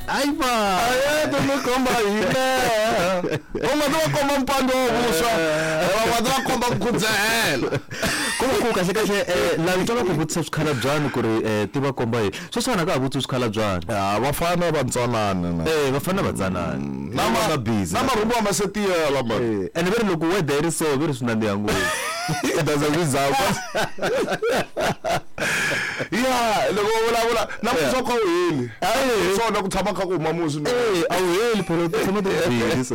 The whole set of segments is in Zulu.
Aiba Tumekomba yile Umadokomba mpando obusha Wadokomba mkudzela Ku kahle kahle la ngicela ukuthi usikhala njani kuri tiba komba yi so sana ka ukuthi usikhala njani bafana bantsanana bafana bantsanana nama busy nama rubo amasetiya man and very look weather is so very sunandi yangu it doesn't result wala namusokho yini sona kuthama kha kumamuzi awuyeli phela uthama tebhilisa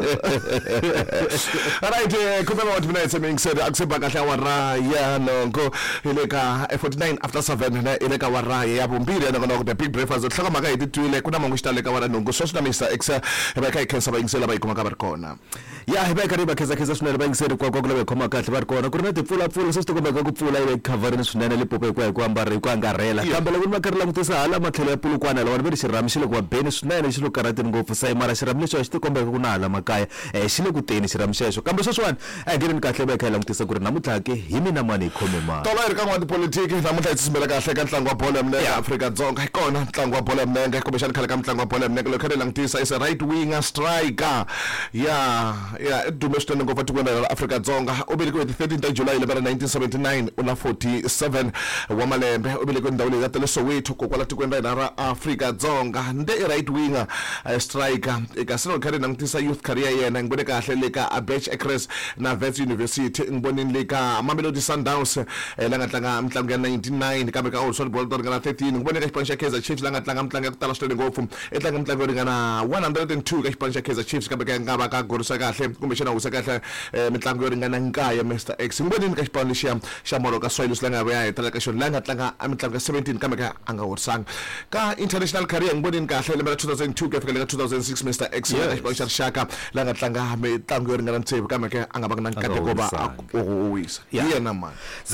right kubeba wathi mina ethe ngisebe akusemba kahle awara ya nonko ileka 49 after 7 na ileka wara yabombili nonko the big breakfast hlaka maka yititwile kuna mangishtaleka wara nonko sosina Mr X ebeka ikhensa bayingisela bayikuma ka barikona ya ebeka riba kheza swinene bayingisela kwa kule khoma kahle barikona kuri na tipfula sesikomba ka kupfula ile cover swinene lipope ku ambara ku angarela kambe loko makarela kutisa hala matlhelo ya pulukwana lawa veri xirami xile ku bene swinene xilo karatini ngopfu sai mara xirami lexo xi tikomba ku na hala makaya xile ku teni xirami xexo kambe sweswiwani ngeni kahle ba khayela kutisa ku ri namutlhake hi mina mani khome mali tola ri ka n'wati politiki namutlha hi tsimela kahle ka ntlangu wa bolo ya milenge Afrika-Dzonga hi kona ntlangu wa bolo ya milenge kumbe xana khale ka ntlangu wa bolo ya milenge loko khale langutisa is a right winger striker dume swinene ngopfu tikweni ra Afrika-Dzonga u velekiwe 13 July 1979 una 47 wa malembe u velekiwe ndhawu leyi ya tele Soweto kokwala tikweni ra Afrika-Dzonga nde right winger striker eka sino khale langutisa youth career yena ngibone kahle le ka Abech Acres na Wits University ngibonini le ka Mamelodi Sundowns la nga tlanga mtlangu ya 99 kambe ka Old Ball to ringana 13 ngibone ka xipano xa Kaizer Chiefs la nga tlanga mtlangu ya ku tala swinene ngopfu etlanga mtlangu yo ringana 102 ka xipano xa Kaizer Chiefs kambe ka nga va ka gorisa kahle kumbe xana husa kahle mitlangu yo ringana nkaya Mr X ngibonini ka xipano lexiya xa Moroka Swallows la nga va ya hetela ka xona la nga tlanga mitlangu ya 17 kambe ka anga horisanga ka international career ngibonini kahle lembe 2002 ka fika le 2006 Mr X la xipano xa Shaka la nga tlanga mitlangu yo ringana 7 kambe ka anga va na nkateko ba uwisa yena man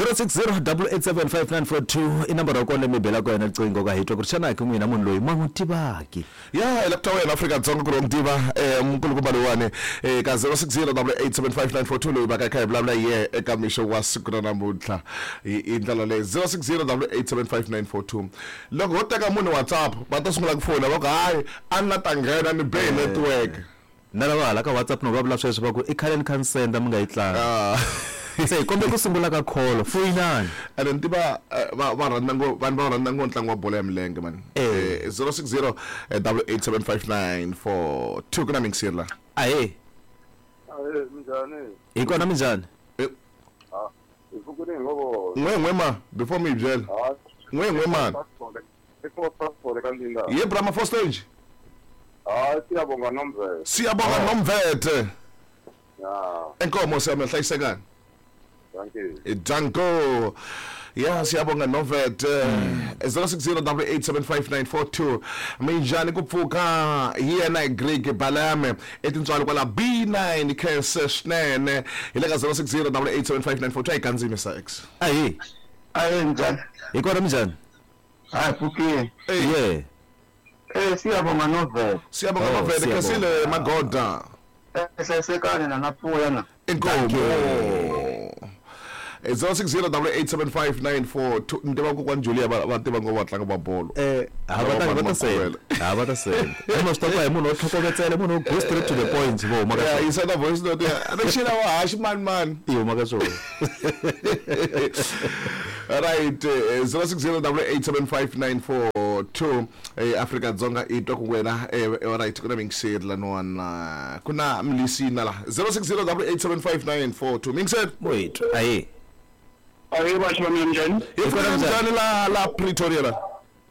0608875942 inamba ra kona mibela ko yena cingo ka hitwa ku xana ke n'wina munhu loyi mangutibaki electoral wena Afrika-Dzonga ku romtiva mukulukumba lowane ka 0608875942 loyi baka khaya bla eka misho wa siku ra namuntlha indlela le 0608875942 loko ho teka munhu WhatsApp va ta sungula ku fona va ku hayi a na ta nghena ni bay network na lava hala ka WhatsApp no va vula sweswo va ku i khale ni khansenda mi nga yi tlanga se kombe ku sungula ka call foyinani ene ntiva va rhandza ngo vanhu va rhandza ngo ntlangu wa bolo ya milenge man 0608875942 kuna mingisirla ahe minjani ikona minjani ifukuni ngobo ngwe ma before me byela ngwe man passport kandinda Brahma for stage siyabonga nomvete ya enkomo siyamhlayisekani thank you Danko siyabonga novet 0608875942 minjani kupfuka yena Greg Balame etintswalo kwala B9 Khensa swinene hileka 0608875942 ikanzime sa X ahe njani ikona minjani fuki siyabonga novet kesile magoda sesekane napuya na enkomo 0608875942 ntiva ku kwan Julia va tiva ngo va tlanga ba bolo hava ta sela emo stop hi munhu o tlhokovetsela munhu go straight to the point vo maka yi senda voice note rexila wa hash man iyo maka so right 0608875942 Afrika-Dzonga itwa ku wena right kuna mingisela nona kuna mlisina la 0608875942 mingisela wait aye ayi basho njani ikona njani la Pretoria la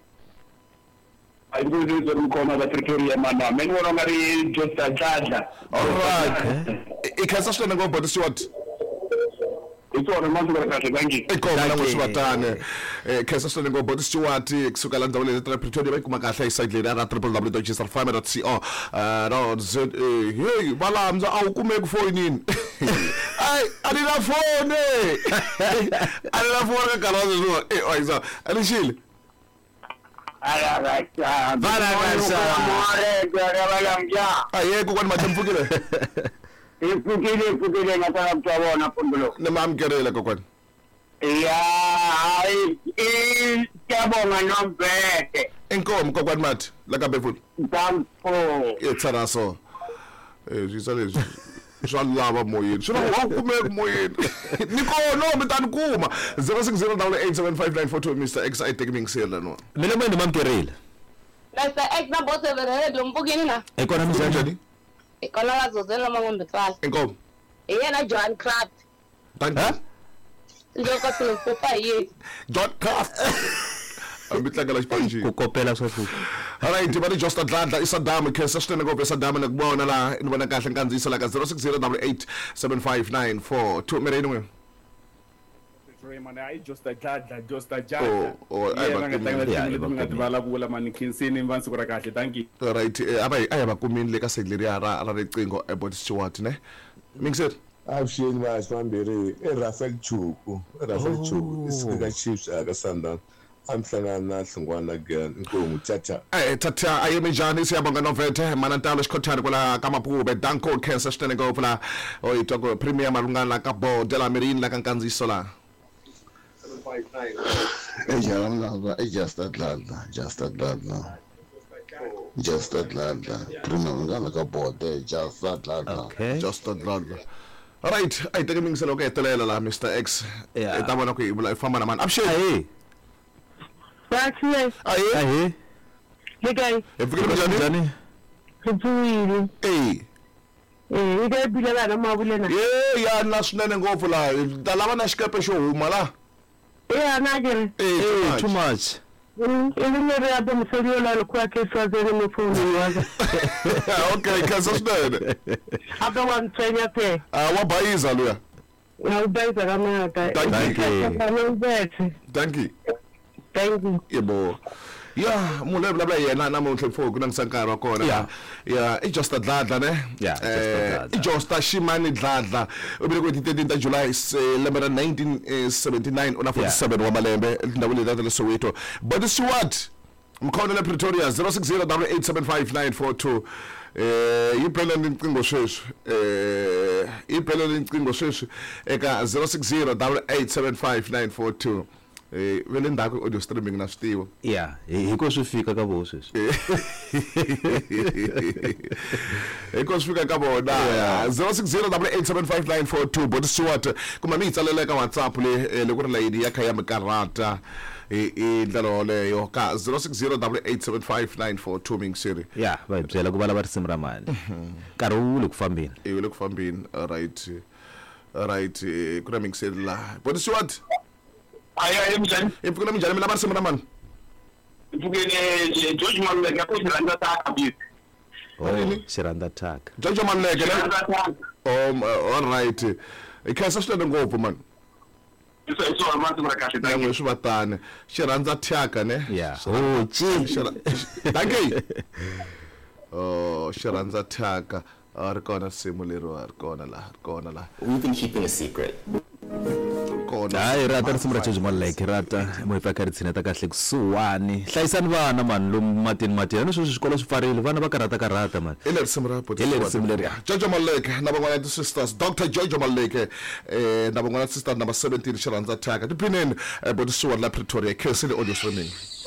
ayikuzo mkhona la Pretoria mana meni wona ngari just ajadla alright ikhasa swena ngo but what itona manje kahle bangi ikoma la ngosibatane khasa swena ngo but what kusuka la ndawule le Pretoria bayikuma kahle iside le ra www.gsfarmer.co hey balamza awukume ku phone ini ay alina phone kalazo zo oyisa alishile ayeko kwani mathemfukile ifukile ngathana kutabona phundulo nemamkerele kokwani ya hayi siyabonga nomvete Enkomo kokwani mathi la ka Bevul Dampo. etsaraso jisale Shalaba moyeni shona wakume moyeni Nikono mitani kuma 06087594 Mr X I take mingisela no Mina manje mamkerile Mr X na boss everedo mbukini na ekona mzanjani ikona wazozela mangombe tsala Enkomo yena John Craft thank you njoko silokufa yi John Craft Abitlakala Spanji ukopela sofu Alright bani just adladla isadama ke sasitene ngobe isadama nakubona la inibona kahle nkanzisa la ka 06087594 2 mereni wena Raymond I just a judge oh ngatibala kula mani khinsini mvansi kura kahle thank you right ayaba kumini le ka sedleri ara recingo about Stewart ne mingset Avuxeni mambirhi Rafael Chuku isika Chiefs aka Sundown amhlangana na Hlungwana again inkomo tata tata ayemi njani siyabonga novethe mana ntalo xikhothani kwala ka Mapube Danko Cancer sitene ngopfu la oyitwa premier malungana ka bo de la Marine la ka nkandziso la just that prima ngala ka bote just that okay just adladla alright ayiteke mingiselo ke etelela la Mr X etabona ku ifamba namani abshey Bakhe aye ligay efikile njani kuphuyile ike bila na mabulena ya nasinene ngopfu la talava na xikepe xo huma la na jere too much Ilingere hapo msori la alikuwa kesho azeni mfuni waza. Okay, kaso snene. Hapo wamtrenya pe. Wabayiza luya. Na ubayiza kama aka. Thank you. Thank you. Yebo. Yeah, mule bla bla yena namuhle mfoko nangisankara khona. Yeah, it just adladla ne. It just ashimani dladla. Ubile kwethi 13 July lembe 1979 ona 47 wamalembe ndawule data le Soweto. But this what mkhona le Pretoria 06087594 iphelele incingo sheshu iphelele incingo sheshu eka 06087594 vele ndako audio streaming na switiwa hiko swi fika ka vo sweswi hiko swi fika ka vona 06087594 but Stewart kuma mi tsalela ka WhatsApp le ku ri lady ya khaya mikarata indlalo leyo ka 06087594 mingisiri va hi byela ku valava risimu ra mali nkarhi wu le ku fambeni le ku fambeni right ku na mingisiri la but Stewart Aya mjani. Ipukuna mjani mina barisimu ra mani Ipukene George Maluleke ko Xirandza Thaka bi. Xirandza Thaka George Maluleke all right ikhensa swinene ngopfu man So amantu ra kahle thank you. swi vatane Xirandza Thaka ne thank you Xirandza Thaka ri kona simu lero ri kona la We've been keeping a secret. hayi rata risimu ra George Maluleke rata moifa ka ri tshineta kahle kusuwani hlayisani vana mani lomu matini ni sweswi swikolo swi pfarile vana va karata mani ile risimu ra risimu leri George Maluleke na van'wana sisters Dr George Maluleke na van'wana sisters number 17 Xirandza Thaka tiphineni Bodisiwa la Pretoria khesile audio streaming